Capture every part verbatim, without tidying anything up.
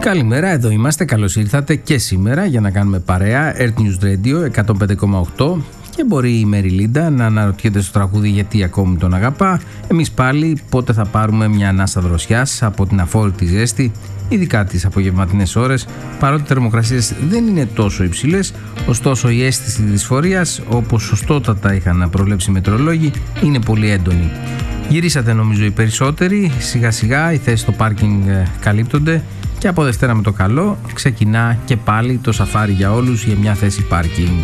Καλημέρα, εδώ είμαστε, καλώς ήρθατε και σήμερα για να κάνουμε παρέα. Earth News Radio εκατόν πέντε κόμμα οκτώ. Και μπορεί η Μεριλίντα να αναρωτιέται στο τραγούδι γιατί ακόμη τον αγαπά. Εμείς πάλι πότε θα πάρουμε μια ανάσα δροσιάς από την αφόρητη ζέστη, ειδικά τις απογευματινές ώρες, παρότι οι θερμοκρασίες δεν είναι τόσο υψηλές, ωστόσο η αίσθηση της δυσφορίας, όπως σωστότατα είχαν προβλέψει οι μετεωρολόγοι, είναι πολύ έντονη. Γυρίσατε νομίζω οι περισσότεροι, σιγά σιγά οι θέσεις στο πάρκινγκ καλύπτονται και από Δευτέρα με το καλό ξεκινά και πάλι το σαφάρι για όλους για μια θέση πάρκινγκ.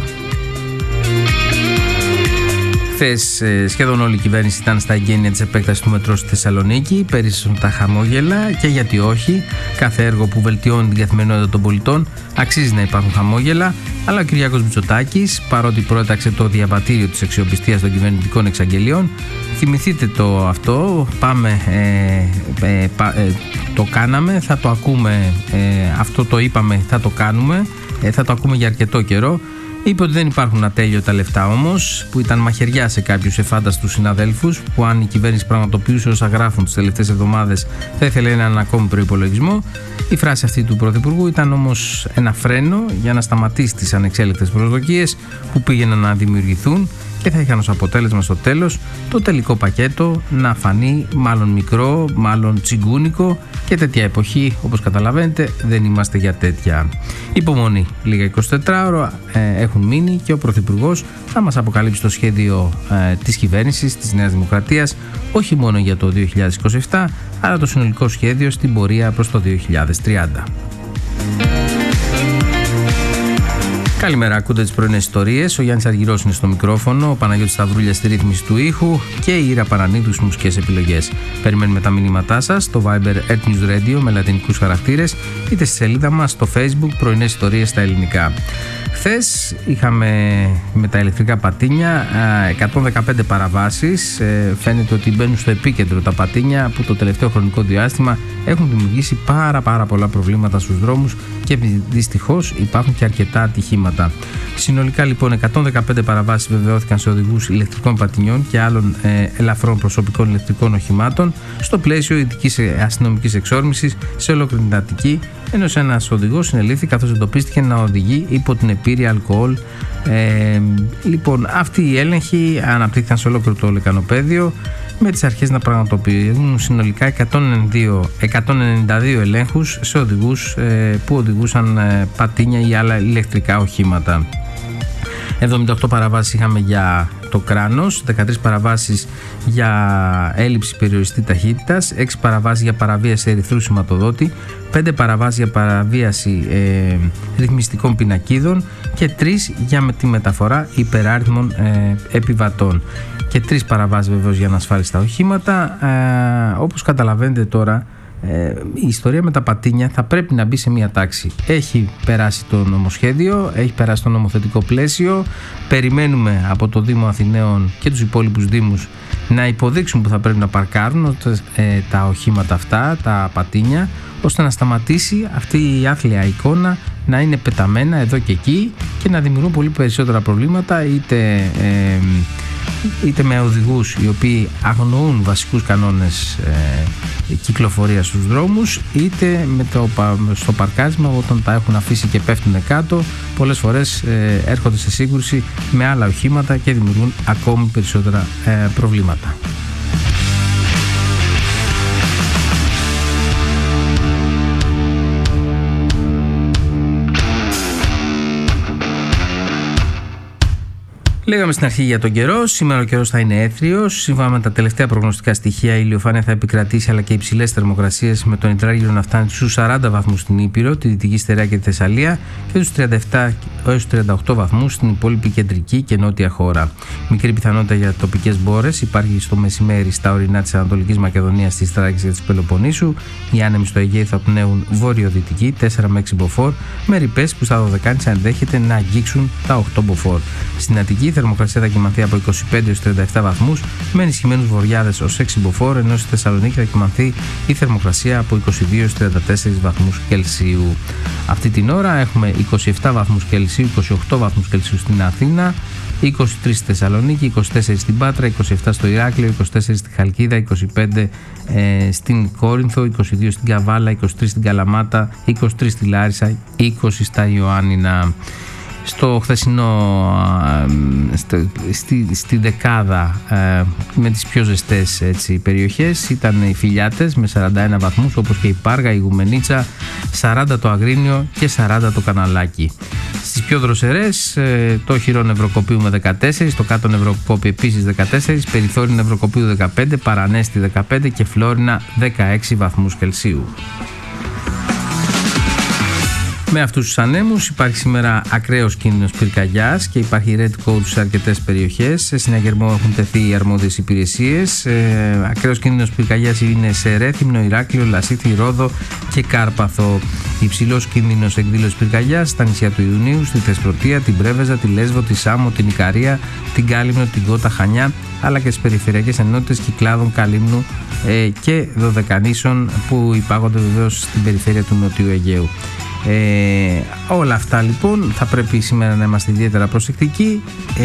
Χθες σχεδόν όλη η κυβέρνηση ήταν στα εγγένεια της επέκτασης του μετρό στη Θεσσαλονίκη, πέρυσσαν τα χαμόγελα και γιατί όχι, κάθε έργο που βελτιώνει την καθημερινότητα των πολιτών αξίζει να υπάρχουν χαμόγελα, αλλά ο Κυριάκος Μητσοτάκης, παρότι προέταξε το διαβατήριο της αξιοπιστίας των κυβερνητικών εξαγγελιών, θυμηθείτε το αυτό, πάμε, ε, ε, πα, ε, το κάναμε, θα το ακούμε, ε, αυτό το είπαμε, θα το κάνουμε, ε, θα το ακούμε για αρκετό καιρό. Είπε ότι δεν υπάρχουν ατέλειωτα λεφτά όμως, που ήταν μαχαιριά σε κάποιους εφάνταστους συναδέλφους, που αν η κυβέρνηση πραγματοποιούσε όσα γράφουν τις τελευταίες εβδομάδες θα ήθελε έναν ακόμη προϋπολογισμό. Η φράση αυτή του Πρωθυπουργού ήταν όμως ένα φρένο για να σταματήσει τις ανεξέλεγκτες προσδοκίες που πήγαιναν να δημιουργηθούν και θα είχαν ως αποτέλεσμα στο τέλος το τελικό πακέτο να φανεί μάλλον μικρό, μάλλον τσιγκούνικο, και τέτοια εποχή, όπως καταλαβαίνετε, δεν είμαστε για τέτοια. Υπομονή, λίγα εικοσιτετράωρα ε, έχουν μείνει και ο Πρωθυπουργός θα μας αποκαλύψει το σχέδιο ε, της κυβέρνησης της Νέας Δημοκρατίας, όχι μόνο για το δύο χιλιάδες είκοσι επτά, αλλά το συνολικό σχέδιο στην πορεία προς το δύο χιλιάδες τριάντα. Καλημέρα, ακούτε τις πρωινές ιστορίες. Ο Γιάννης Αργυρός είναι στο μικρόφωνο, ο Παναγιώτης Σταυρούλιας στη ρύθμιση του ήχου και η Ήρα Παρανίδου στις μουσικές επιλογές. Περιμένουμε τα μηνύματά σας στο Viber Earth News Radio με λατινικούς χαρακτήρες, είτε στη σελίδα μας στο Facebook πρωινές ιστορίες στα ελληνικά. Χθες είχαμε με τα ηλεκτρικά πατίνια εκατόν δεκαπέντε παραβάσεις. Φαίνεται ότι μπαίνουν στο επίκεντρο τα πατίνια που το τελευταίο χρονικό διάστημα έχουν δημιουργήσει πάρα πάρα πολλά προβλήματα στους δρόμους και δυστυχώς υπάρχουν και αρκετά ατυχήματα. Συνολικά λοιπόν εκατόν δεκαπέντε παραβάσεις βεβαιώθηκαν σε οδηγούς ηλεκτρικών πατινιών και άλλων ε, ελαφρών προσωπικών ηλεκτρικών οχημάτων στο πλαίσιο ειδικής αστυνομικής εξόρμησης σε ολόκληρη την Αττική, ενώ ένας οδηγός συνελήφθη καθώς εντοπίστηκε να οδηγεί υπό την επίρρεια αλκοόλ. Ε, λοιπόν, αυτοί οι έλεγχοι αναπτύχθηκαν σε ολόκληρο το λεκανοπέδιο, με τις αρχές να πραγματοποιούν συνολικά εκατόν ενενήντα δύο ελέγχους σε οδηγούς ε, που οδηγούσαν ε, πατίνια ή άλλα ηλεκτρικά οχήματα. εβδομήντα οκτώ παραβάσεις είχαμε για το κράνος, δεκατρείς παραβάσεις για έλλειψη περιοριστή ταχύτητας, έξι παραβάσεις για παραβίαση ερυθρού σηματοδότη, πέντε παραβάσεις για παραβίαση ε, ρυθμιστικών πινακίδων και τρεις για με τη μεταφορά υπεράριθμων ε, επιβατών. Και τρεις παραβάσεις βεβαίως για ανασφάλιστα οχήματα. Ε, όπως καταλαβαίνετε τώρα, ε, η ιστορία με τα πατίνια θα πρέπει να μπει σε μια τάξη. Έχει περάσει το νομοσχέδιο, έχει περάσει το νομοθετικό πλαίσιο. Περιμένουμε από το Δήμο Αθηναίων και τους υπόλοιπους δήμους να υποδείξουν που θα πρέπει να παρκάρουν ε, τα οχήματα αυτά, τα πατίνια, ώστε να σταματήσει αυτή η άθλια εικόνα να είναι πεταμένα εδώ και εκεί και να δημιουργούν πολύ περισσότερα προβλήματα, είτε ε, είτε με οδηγούς οι οποίοι αγνοούν βασικούς κανόνες ε, κυκλοφορίας στους δρόμους, είτε με το, στο παρκάρισμα όταν τα έχουν αφήσει και πέφτουν κάτω, πολλές φορές ε, έρχονται σε σύγκρουση με άλλα οχήματα και δημιουργούν ακόμη περισσότερα ε, προβλήματα. Λέγαμε στην αρχή για τον καιρό. Σήμερα ο καιρός θα είναι έθριος. Σύμφωνα με τα τελευταία προγνωστικά στοιχεία, η ηλιοφάνεια θα επικρατήσει, αλλά και υψηλές θερμοκρασίες, με τον υδράργυρο να φτάνει στους σαράντα βαθμούς στην Ήπειρο, τη Δυτική Στερεά και τη Θεσσαλία, και τους τριάντα επτά έως τριάντα οκτώ βαθμούς στην υπόλοιπη κεντρική και νότια χώρα. Μικρή πιθανότητα για τοπικές μπόρες υπάρχει στο μεσημέρι στα ορεινά της Ανατολικής Μακεδονίας, της Θράκης και της Πελοποννήσου. Οι άνεμοι στο Αιγαίο θα πνέουν βόρειο-δυτική τέσσερα με έξι μποφόρ, με ρηπές που στα Δωδεκάνησα ενδέχεται να αγγίξουν τα οκτώ μποφόρ. Στην Αττική θερμοκρασία θα κυμανθεί από είκοσι πέντε έως τριάντα επτά βαθμούς με ενισχυμένους βοριάδες ως έξι μποφόρ, ενώ στη Θεσσαλονίκη θα κυμανθεί η θερμοκρασία από είκοσι δύο έως τριάντα τέσσερις βαθμούς Κελσίου. Αυτή την ώρα έχουμε είκοσι επτά βαθμούς Κελσίου, είκοσι οκτώ βαθμούς Κελσίου στην Αθήνα, είκοσι τρεις στη Θεσσαλονίκη, είκοσι τέσσερα στην Πάτρα, είκοσι επτά στο Ηράκλειο, είκοσι τέσσερα στη Χαλκίδα, είκοσι πέντε ε, στην Κόρινθο, είκοσι δύο στην Καβάλα, είκοσι τρεις στην Καλαμάτα, είκοσι τρεις στη Λάρισα, είκοσι στα Ιωάννινα. Στο χθεσινό, στη, στη, στη δεκάδα ε, με τις πιο ζεστές έτσι, περιοχές ήταν οι Φιλιάτες με σαράντα ένα βαθμούς, όπως και η Πάργα, η Γουμενίτσα, σαράντα το Αγρίνιο και σαράντα το Καναλάκι. Στις πιο δροσερές ε, το Χειρό Νευροκοπίου με δεκατέσσερα, το Κάτω Νευροκόπιο επίσης δεκατέσσερα, Περιθώριο Νευροκοπίου δεκαπέντε, Παρανέστη δεκαπέντε και Φλόρινα δεκαέξι βαθμούς Κελσίου. Με αυτούς τους ανέμους υπάρχει σήμερα ακραίος κίνδυνος πυρκαγιάς και υπάρχει red code σε αρκετές περιοχές. Σε συναγερμό έχουν τεθεί οι αρμόδιες υπηρεσίες. Ε, ακραίος κίνδυνος πυρκαγιάς είναι σε Ρέθυμνο, Ηράκλειο, Λασίθι, Ρόδο και Κάρπαθο. Υψηλός κίνδυνος εκδήλωσης πυρκαγιάς στα νησιά του Ιουνίου, στη Θεσπρωτεία, την Πρέβεζα, τη Λέσβο, τη Σάμο, την Ικαρία, την Κάλυμνο, την Κότα, Χανιά, αλλά και στις περιφερειακές ενότητες Κυκλάδων, Καλύμνου ε, και Δωδεκανήσων που υπάγονται βεβαίως στην περιφέρεια του Νοτιού Αιγαίου. Ε, όλα αυτά λοιπόν θα πρέπει σήμερα να είμαστε ιδιαίτερα προσεκτικοί.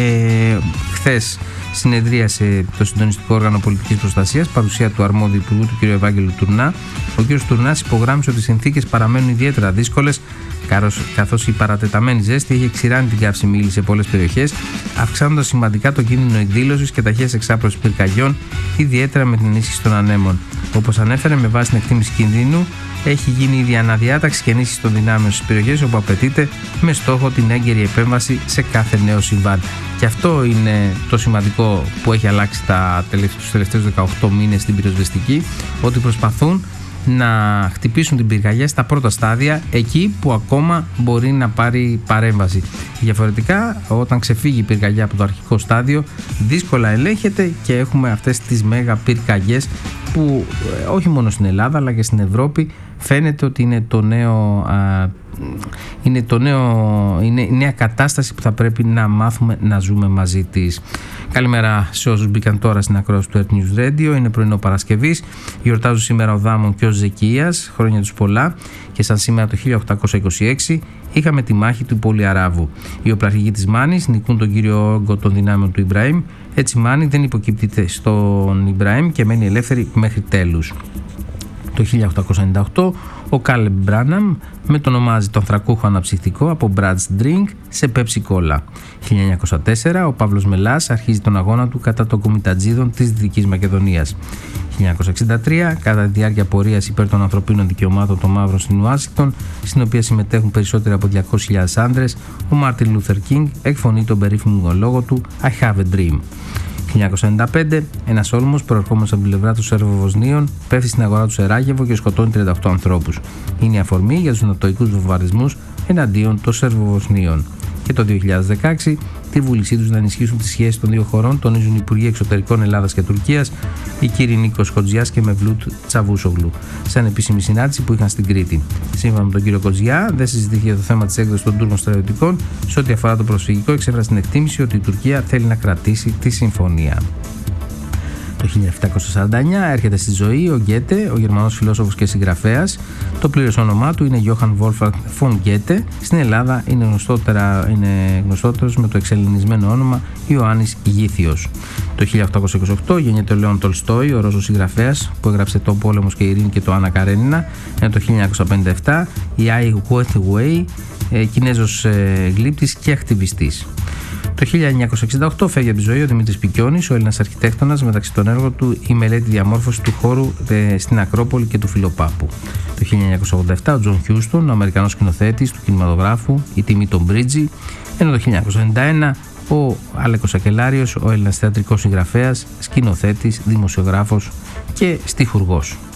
Ε, χθες συνεδρίασε το Συντονιστικό Όργανο Πολιτικής Προστασίας, παρουσία του αρμόδιου υπουργού, του κ. Ευάγγελου Τουρνά. Ο κ. Τουρνάς υπογράμμισε ότι οι συνθήκες παραμένουν ιδιαίτερα δύσκολες, καθώς η παρατεταμένη ζέστη έχει εξηράνει την καύσιμη ύλη σε πολλές περιοχές, αυξάνοντας σημαντικά το κίνδυνο εκδήλωσης και ταχείας εξάπλωσης πυρκαγιών, ιδιαίτερα με την ενίσχυση των ανέμων. Όπως ανέφερε, με βάση την εκτίμηση κινδύνου, έχει γίνει ήδη αναδιάταξη και ενίσχυση των δυνάμεων στις περιοχές όπου απαιτείται, με στόχο την έγκαιρη επέμβαση σε κάθε νέο συμβάν. Και αυτό είναι το σημαντικό που έχει αλλάξει τα τους τελευταίους δεκαοκτώ μήνες στην πυροσβεστική, ότι προσπαθούν να χτυπήσουν την πυρκαγιά στα πρώτα στάδια, εκεί που ακόμα μπορεί να πάρει παρέμβαση. Διαφορετικά, όταν ξεφύγει η πυρκαγιά από το αρχικό στάδιο, δύσκολα ελέγχεται και έχουμε αυτές τις μέγα πυρκαγιές που όχι μόνο στην Ελλάδα αλλά και στην Ευρώπη φαίνεται ότι είναι το νέο, α, είναι το νέο, είναι η νέα κατάσταση που θα πρέπει να μάθουμε να ζούμε μαζί της. Καλημέρα σε όσους μπήκαν τώρα στην ακρόαση του Earth News Radio. Είναι πρωινό Παρασκευής. Γιορτάζουν σήμερα ο Δάμων και ο Ζεκίας. Χρόνια τους πολλά. Και σαν σήμερα το χίλια οκτακόσια είκοσι έξι είχαμε τη μάχη του Πολυαράβου. Οι οπλαρχηγοί της Μάνης νικούν τον κύριο όγκο των δυνάμεων του Ιμπραήμ. Έτσι η Μάνη δεν υποκύπτεται στον Ιμπραήμ και μένει ελεύθερη μέχρι τέλους. Το χίλια οκτακόσια ενενήντα οκτώ ο Κάλεμ Μπράναμ μετονομάζει τον θρακούχο αναψυκτικό από Brad's Drink σε Pepsi Cola. χίλια εννιακόσια τέσσερα ο Παύλος Μελάς αρχίζει τον αγώνα του κατά των κομιτατζίδων της Δυτικής Μακεδονίας. χίλια εννιακόσια εξήντα τρία κατά τη διάρκεια πορείας υπέρ των ανθρωπίνων δικαιωμάτων των μαύρων στην Ουάσιγκτον, στην οποία συμμετέχουν περισσότεροι από διακόσιες χιλιάδες άντρες, ο Μάρτιν Λούθερ Κίνγκ εκφωνεί τον περίφημο λόγο του I have a dream. χίλια εννιακόσια ενενήντα πέντε ένας όλμος προερχόμενος από την πλευρά των Σέρβο-Βοσνίων πέφτει στην αγορά του Σεράγεβο και σκοτώνει τριάντα οκτώ ανθρώπους. Είναι η αφορμή για τους νατοικούς βομβαρδισμούς εναντίον των Σέρβο-Βοσνίων. Και το δύο χιλιάδες δεκαέξι τη βούλησή τους να ενισχύσουν τις σχέσεις των δύο χωρών τονίζουν οι Υπουργοί Εξωτερικών Ελλάδας και Τουρκίας, οι κύριοι Νίκος Κοτζιάς και Μευλούτ Τσαβούσογλου, σε ανεπίσημη συνάντηση που είχαν στην Κρήτη. Σύμφωνα με τον κύριο Κοτζιά, δεν συζητήθηκε το θέμα της έκδοσης των Τούρκων στρατιωτικών. Σε ό,τι αφορά το προσφυγικό, εξέφρασε την εκτίμηση ότι η Τουρκία θέλει να κρατήσει τη συμφωνία. Το χίλια επτακόσια σαράντα εννιά έρχεται στη ζωή ο Γκέτε, ο Γερμανός φιλόσοφος και συγγραφέας. Το πλήρες όνομά του είναι Johann Wolfgang von Goethe. Στην Ελλάδα είναι, είναι γνωστότερος με το εξελληνισμένο όνομα Ιωάννης Γήθιος. Το χίλια οκτακόσια είκοσι οκτώ γεννιέται ο Λέων Τολστόι, ο Ρώσος συγγραφέας που έγραψε το Πόλεμος και η Ειρήνη και το Άννα Καρένινα. Ενώ το χίλια εννιακόσια πενήντα επτά η Ai Weiwei, Κινέζος γλύπτης και ακτιβιστής. Το χίλια εννιακόσια εξήντα οκτώ φεύγει από τη ζωή ο Δημήτρης Πικιώνης, ο Έλληνας αρχιτέκτονας, μεταξύ των έργων του η μελέτη διαμόρφωσης του χώρου ε, στην Ακρόπολη και του Φιλοπάπου. Το χίλια εννιακόσια ογδόντα επτά ο Τζον Χιούστον, ο Αμερικανός σκηνοθέτης του κινηματογράφου, η τιμή των Μπρίτζι, ενώ το χίλια εννιακόσια ενενήντα ένα ο Άλεκος Ακελάριος, ο Έλληνας θεατρικός συγγραφέας, σκηνοθέτης, δημοσιογράφος και στιχουργός.